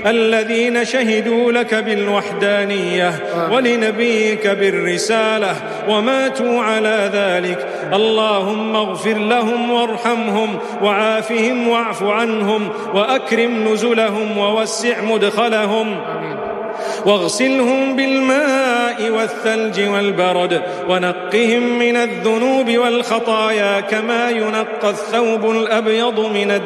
الذين شهدوا لك بالوحدانية ولنبيك بالرسالة وماتوا على ذلك. اللهم اغفر لهم وارحمهم وعافهم واعف عنهم وأكرم نزلهم ووسع مدخلهم واغسلهم بالماء والثلج والبرد ونقهم من الذنوب والخطايا كما ينقى الثوب الأبيض من